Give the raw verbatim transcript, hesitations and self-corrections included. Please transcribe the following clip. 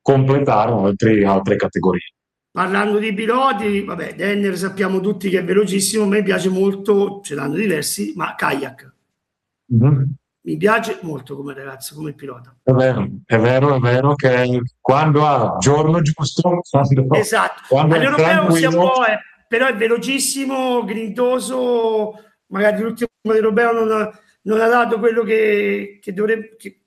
completare altri- altre categorie. Parlando di piloti, vabbè, Denner sappiamo tutti che è velocissimo, a me piace molto, ce l'hanno diversi, ma Kayak. Mhm. Mi piace molto come ragazzo, come pilota. È vero, è vero, è vero che quando ha giorno giusto, quando, Esatto, quando è all'europeo sia un tranquillo, po', eh, però è velocissimo, grintoso, magari l'ultimo europeo non ha, non ha dato quello che, che dovrebbe, che